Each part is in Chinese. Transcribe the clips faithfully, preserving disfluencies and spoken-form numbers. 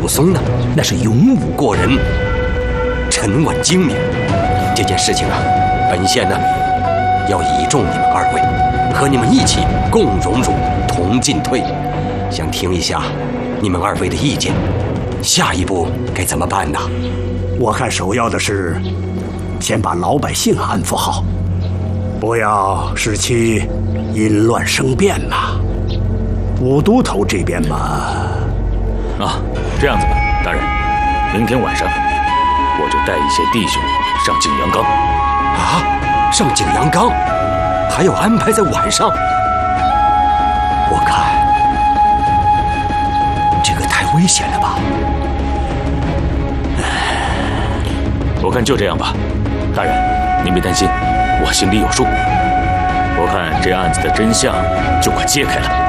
武松呢，那是勇武过人，沉稳精明。这件事情啊，本县呢要倚重你们二位，和你们一起共荣辱，同进退。想听一下你们二位的意见，下一步该怎么办呢？ 我看首要的是先把老百姓安抚好，不要使其因乱生变呐。武都头这边嘛， 啊，这样子吧，大人，明天晚上我就带一些弟兄上景阳冈。 啊，上景阳冈，还要安排在晚上？我看这个太危险了吧。 我看就这样吧，大人，您别担心，我心里有数。我看这案子的真相就快揭开了。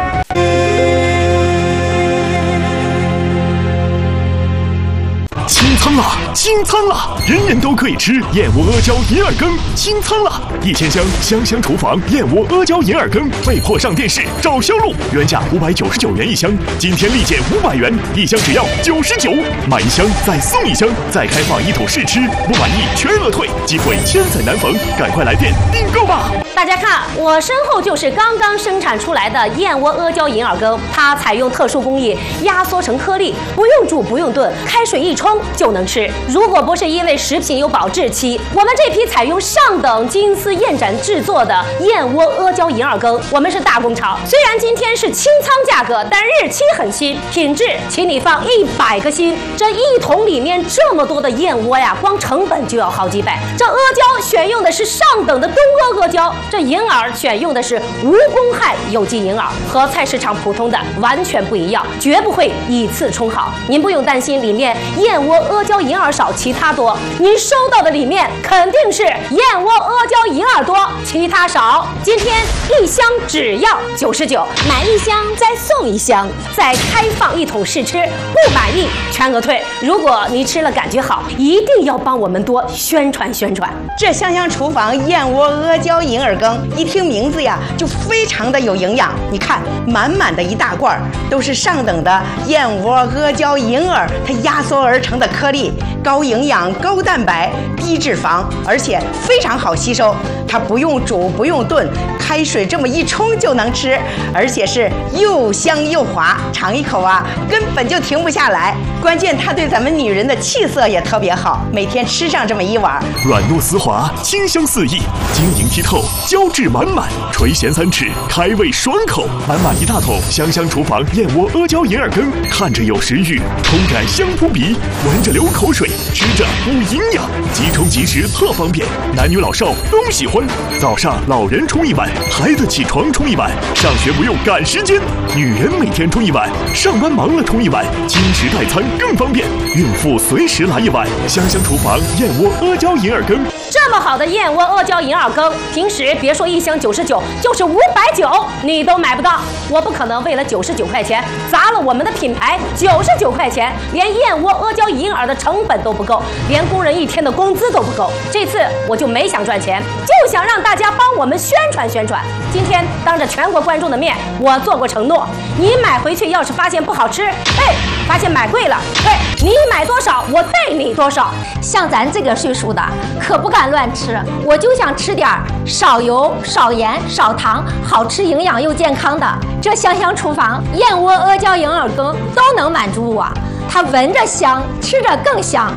清仓了，清仓了！人人都可以吃燕窝阿胶银耳羹，清仓了！一千箱香香厨房燕窝阿胶银耳羹被迫上电视找销路，原价五百九十九元一箱，今天立减五百元，一箱只要九十九，买一箱再送一箱，再开放一桶试吃，不满意全额退，机会千载难逢，赶快来电订购吧！ 大家看，我身后就是刚刚生产出来的燕窝阿胶银耳羹，它采用特殊工艺压缩成颗粒，不用煮不用炖，开水一冲就能吃。如果不是因为食品有保质期，我们这批采用上等金丝燕盏制作的燕窝阿胶银耳羹，我们是大工厂。虽然今天是清仓价格，但日期很新，品质请你放一百个心。这一桶里面这么多的燕窝呀，光成本就要好几百。这阿胶选用的是上等的东阿阿胶，这银耳选用的是无公害有机银耳，和菜市场普通的完全不一样，绝不会以次充好。您不用担心里面燕窝阿胶银耳少，其他多。您收到的里面肯定是燕窝阿胶银耳多，其他少。今天一箱只要九十九，买一箱再送一箱，再开放一桶试吃，不满意全额退。如果你吃了感觉好，一定要帮我们多宣传宣传。 这香香厨房燕窝阿胶银耳羹，一听名字呀就非常的有营养。你看，满满的一大罐都是上等的燕窝阿胶银耳，它压缩而成的颗粒，高营养、高蛋白、低脂肪，而且非常好吸收。它不用煮不用炖，开水这么一冲就能吃，而且是又香又滑，尝一口啊根本就停不下来。关键它对咱们女人的气色也特别好，每天吃上这么一碗， 软糯丝滑，清香四溢，晶莹剔透，胶质满满，垂涎三尺，开胃爽口。满满一大桶香香厨房燕窝阿胶银耳羹，看着有食欲，冲感香扑鼻，闻着流口水，吃着补营养，即冲即食特方便，男女老少都喜欢。早上老人冲一碗，孩子起床冲一碗，上学不用赶时间，女人每天冲一碗，上班忙了冲一碗，轻食代餐更方便，孕妇随时来一碗。香香厨房燕窝阿胶银耳羹， 这么好的燕窝阿胶银耳羹，平时别说一箱九十九，就是五百九你都买不到。我不可能为了九十九块钱砸了我们的品牌。九十九块钱连燕窝阿胶银耳的成本都不够，连工人一天的工资都不够。这次我就没想赚钱，就想让大家帮我们宣传宣传。今天当着全国观众的面，我做过承诺，你买回去要是发现不好吃，哎，发现买贵了，哎，你买多少我退你多少。 像咱这个岁数的可不敢乱吃，我就想吃点少油少盐少糖，好吃营养又健康的。这香香厨房燕窝阿胶银耳羹都能满足我，它闻着香，吃着更香。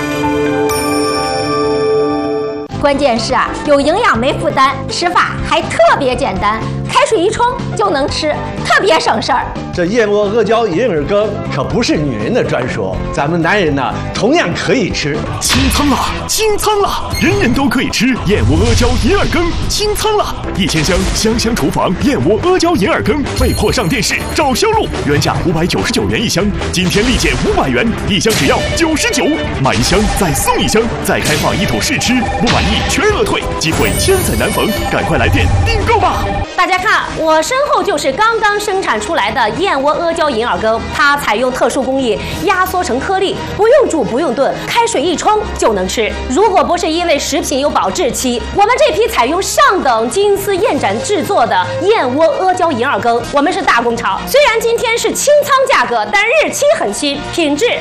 关键是啊，有营养没负担，吃法还特别简单，开水一冲就能吃，特别省事儿。 这燕窝阿胶银耳羹可不是女人的专属，咱们男人呢同样可以吃。 清仓了，清仓了！人人都可以吃燕窝阿胶银耳羹，清仓了！一千箱香香厨房燕窝阿胶银耳羹被迫上电视找销路，原价五百九十九元一箱，今天立减五百元，一箱只要九十九，买一箱再送一箱，再开放一桶试吃，不满意全额退，机会千载难逢，赶快来电订购吧！ 大家看，我身后就是刚刚生产出来的燕窝阿胶银耳羹，它采用特殊工艺压缩成颗粒，不用煮不用炖，开水一冲就能吃。如果不是因为食品有保质期，我们这批采用上等金丝燕盏制作的燕窝阿胶银耳羹，我们是大工厂。虽然今天是清仓价格，但日期很新，品质